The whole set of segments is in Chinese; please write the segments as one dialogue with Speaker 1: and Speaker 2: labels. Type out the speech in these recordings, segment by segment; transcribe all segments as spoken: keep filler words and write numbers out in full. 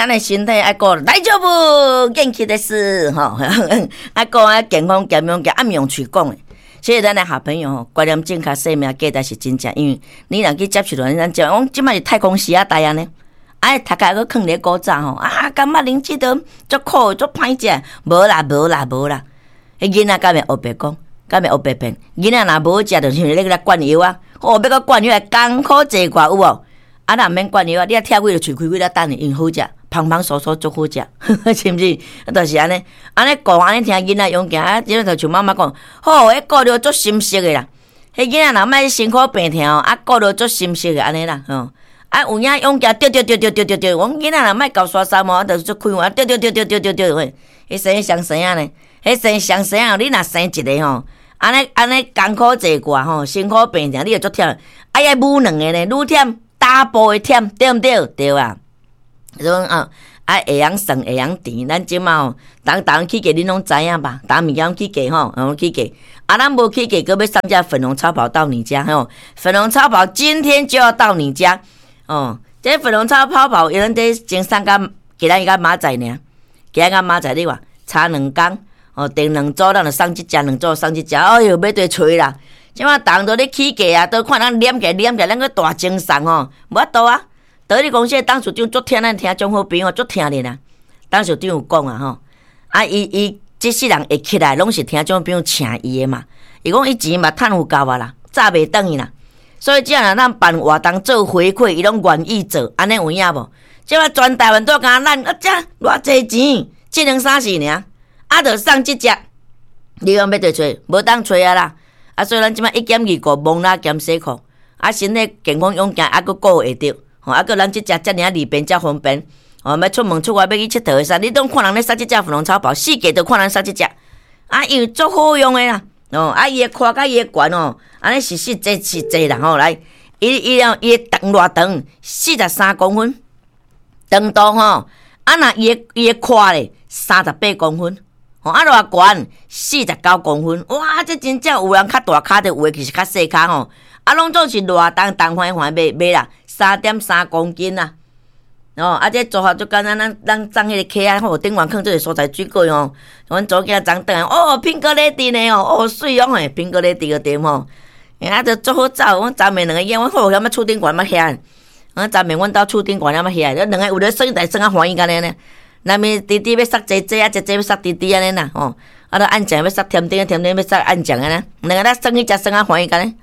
Speaker 1: 咱的身体爱顾，大丈夫，元气的是吼，爱顾爱健康健康，按用嘴讲的。所以咱的好朋友吼，观念正确，生命价值是真正，因为你若去接触到咱讲，我即摆是太空时啊，代安尼。哎，读开个放咧古早吼，啊，感觉啉即个足苦足歹食，无啦无啦无啦。迄囡仔敢会学白讲，敢会学白骗？囡仔若无食，就像咧来灌药啊，哦，要个灌药艰苦济寡有无？啊，若免灌药啊，你啊跳几个喙开几个等因好食，芳芳酥酥足好食，是毋是？啊，就是安尼，安尼讲安尼听囡仔用行啊，即个就像妈妈讲，好，迄顾着足心息的啦。迄囡仔若莫辛苦病痛哦，啊，顾着足心息的安尼啦，吼。啊，有影勇行，对对对对对对对，阮囡仔若莫搞刷沙毛，就是做开碗，对对对对对对对，喂，迄生双生啊呢？迄生双生啊，你若生一个吼，安尼安尼艰苦济寡吼，辛苦病痛，你会足忝，啊，要母两个呢，愈忝打步会忝，对毋对？对啊，所以啊，啊会晓算会晓甜，咱即马吼，逐逐去价恁拢知影吧？逐物件去价吼，然后去价。啊，咱无去价，搁要上架粉红超跑到你家吼，粉红超跑今天就要到你家。哦，这粉红超跑跑，有人在前三甲给咱一个马仔呢，给咱个马仔你话差两工，哦，订两组，咱就送一只，两组送一只，哎哟，要对吹啦！即马当做咧起价啊，都看咱念起念起，咱个大精神哦，无法度啊！倒你公司董事长足听咱听中好朋友足听咧啦，董事长有讲啊吼，啊伊伊即世人会起来，拢是听中好朋友请伊的嘛，伊讲伊钱嘛趁有够啊啦，早袂等伊啦。所以只要咱办活动做回馈，伊拢愿意做，安尼有影无？即摆全台湾都敢咱啊，这偌济钱，一两三四尔，啊，着送即只，你讲要对找，无当找啊啦！啊，所以咱即摆一减二个，蒙拉减洗裤，啊，身体健康勇健，啊，佫顾会着，吼，啊，佫咱即只遮尔利便，遮方便，哦，要出门出外要去佚佗诶啥，你拢看人咧杀即只粉红超跑，四界都看人杀即只，啊，因为足好用诶啦。哦，啊，伊诶宽甲伊诶悬哦，安尼是实际实际啦吼，来，伊伊了伊诶长偌长，四十三公分，长度吼，啊若伊诶伊诶宽咧，三十八公分，吼，啊偌悬，四十九公分，哇，这真正有人较大骹的，有诶其实较细骹吼，啊，拢总是偌重重环环买买啦，三点三公斤啦。哦，啊，这做法就简单，咱咱装迄个客啊，吼，顶完坑这个所在水果哦，阮早囝装转来，哦，苹果嘞甜呢哦，哦，水哦嘿，苹果嘞甜个甜吼，啊，就做好走，阮昨暝两个烟，阮好踮啊厝顶悬嘛遐，阮昨暝阮到厝顶悬啊嘛遐，两个有咧生台生啊欢喜干尼呢，那边弟弟要杀姐姐啊，姐姐要杀弟弟安尼啦，吼，啊，都按酱要杀甜甜，甜甜要杀按酱安尼，两个咱生一只生啊欢喜干尼，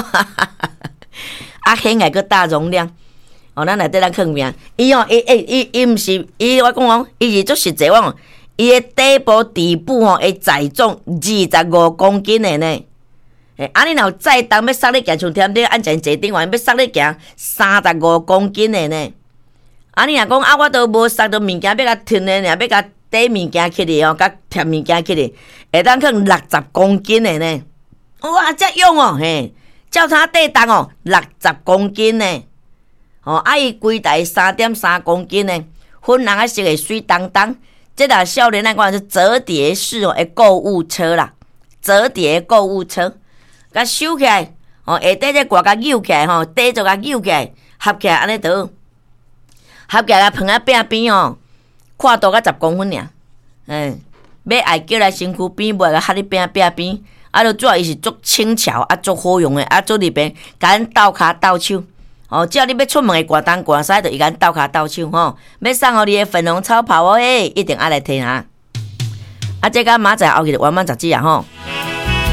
Speaker 1: 啊，现在个大容量。哦，咱内底咱藏名，伊哦，伊诶，伊伊毋是，伊我讲哦，伊是足实际哦，伊诶底部底部吼会载重二十五公斤诶呢。诶，啊你若有载重要塞咧行，像踮咧按前坐顶完要塞咧行三十五公斤诶呢。啊你若讲啊，我都无塞到物件要甲吞诶，若要甲底物件起哩吼，甲贴物件起哩，会当放六十公斤诶呢。哇，遮用哦，嘿，照他底重哦，六十公斤呢。哦，啊伊规台三点三公斤呢，粉红啊色诶水当当，这若少年咱讲是折叠式哦诶购物车啦，折叠购物车，甲收起来，哦下底这挂甲扭起来吼，底就甲扭起来，合起来安尼倒，合起来啊放啊边边哦，宽度甲十公分尔，嗯，要爱叫来身躯边，袂甲合咧边边边，啊，就主要伊是足轻巧啊，足好用诶，啊，做里边甲咱斗骹斗手。哦，只要你要出门的寒冬寒西，就伊甲斗骹斗手吼。要送互你的粉红超跑哦，嘿，一定爱来听哈。啊，这个马仔后日完满十几啊吼。